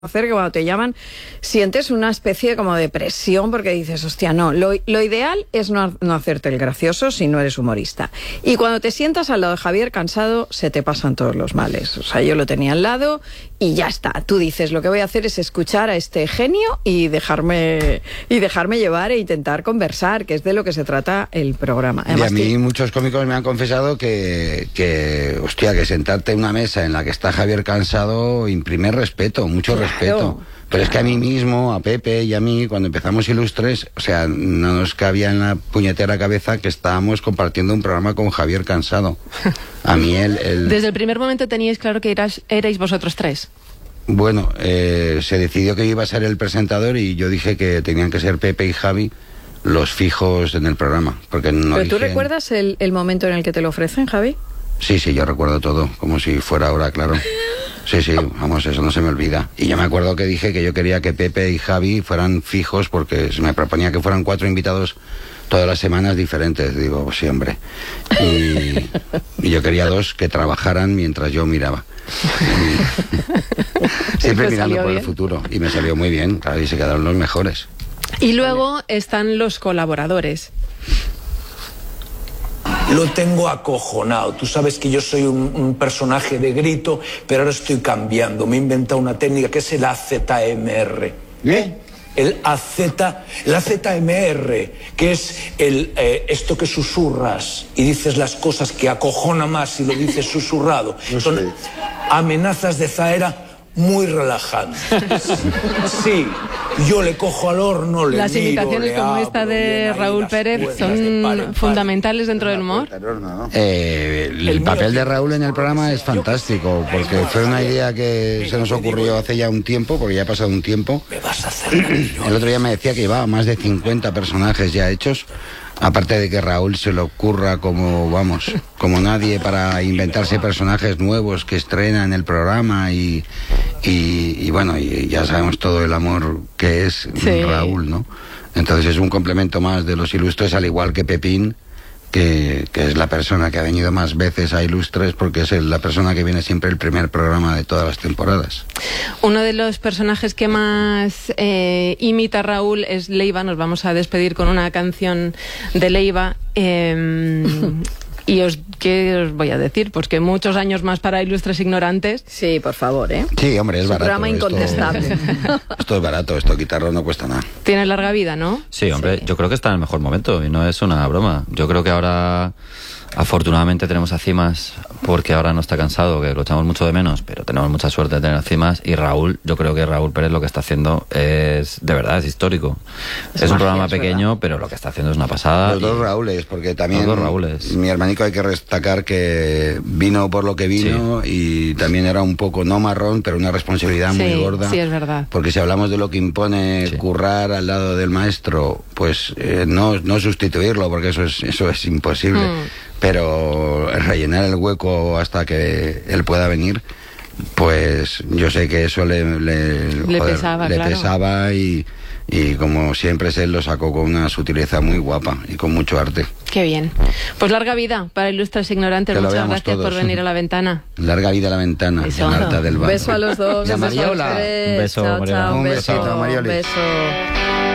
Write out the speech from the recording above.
hacer que cuando te llaman sientes una especie como de presión porque dices, hostia, no, lo ideal es no hacerte el gracioso si no eres humorista. Y cuando te sientas al lado de Javier Cansado, se te pasan todos los males. O sea, yo lo tenía al lado y ya está. Tú dices, lo que voy a hacer es escuchar a este genio y dejarme llevar e intentar conversar, que es de lo que se trata el programa. Además, y a mí muchos cómicos me han confesado que sentarte en una mesa en la que está Javier Cansado imprime respeto, mucho respeto. Pero es que a mí mismo, a Pepe y a mí, cuando empezamos Ilustres, o sea, no nos cabía en la puñetera cabeza que estábamos compartiendo un programa con Javier Cansado. A mí Desde el primer momento teníais claro que erais vosotros tres. Bueno, se decidió que iba a ser el presentador y yo dije que tenían que ser Pepe y Javi los fijos en el programa. Porque no. ¿Pero tú recuerdas el momento en el que te lo ofrecen, Javi? Sí, yo recuerdo todo, como si fuera ahora, claro. Sí, vamos, eso no se me olvida. Y yo me acuerdo que dije que yo quería que Pepe y Javi fueran fijos porque se me proponía que fueran 4 invitados todas las semanas diferentes. Digo, pues sí, hombre. Y yo quería 2 que trabajaran mientras yo miraba. Siempre mirando por el futuro. Y me salió muy bien, claro, y se quedaron los mejores. Y luego están los colaboradores. Lo tengo acojonado. Tú sabes que yo soy un personaje de grito, pero ahora estoy cambiando. Me he inventado una técnica que es el AZMR. ¿Eh? El AZMR, que es esto que susurras y dices las cosas que acojona más si lo dices susurrado. Son amenazas de Zahera muy relajantes. Sí, yo le cojo al horno, le Las miro, imitaciones como esta de Raúl Pérez son fundamentales dentro del humor. El papel de Raúl en el programa es fantástico, porque fue una idea que se nos ocurrió hace ya un tiempo, porque ya ha pasado un tiempo. El otro día me decía que llevaba más de 50 personajes ya hechos. Aparte de que Raúl se le ocurra como nadie para inventarse personajes nuevos que estrenan el programa y bueno, y ya sabemos todo el amor que es Raúl, ¿no? Entonces es un complemento más de los Ilustres, al igual que Pepín, que es la persona que ha venido más veces a Ilustres porque es la persona que viene siempre el primer programa de todas las temporadas. Uno de los personajes que más imita a Raúl es Leiva. Nos vamos a despedir con una canción de Leiva. Y ¿qué os voy a decir? Pues que muchos años más para Ilustres Ignorantes. Sí, por favor, ¿eh? Sí, hombre, es barato. Programa incontestable. Esto es barato, esto quitarlo no cuesta nada. Tiene larga vida, ¿no? Sí, hombre, yo creo que está en el mejor momento y no es una broma. Yo creo que ahora, afortunadamente, tenemos a Cimas porque ahora no está Cansado, que lo echamos mucho de menos, pero tenemos mucha suerte de tener a Cimas. Y Raúl, yo creo que Raúl Pérez lo que está haciendo es, de verdad, es histórico. Es un programa pequeño, pero lo que está haciendo es una pasada. Los dos Raúles, porque también los dos Raúles. Mi hermanico hay que destacar que vino por lo que vino y también era un poco no marrón, pero una responsabilidad muy gorda. Sí, es verdad. Porque si hablamos de lo que impone currar al lado del maestro, pues no sustituirlo, porque eso es imposible. Pero rellenar el hueco hasta que él pueda venir, pues yo sé que eso le pesaba y como siempre él lo sacó con una sutileza muy guapa y con mucho arte. Qué bien. Pues larga vida para Ilustres Ignorantes. Muchas gracias por venir a La Ventana. Larga vida a La Ventana. Un beso a los dos. Un beso, Chao, un besito, un beso.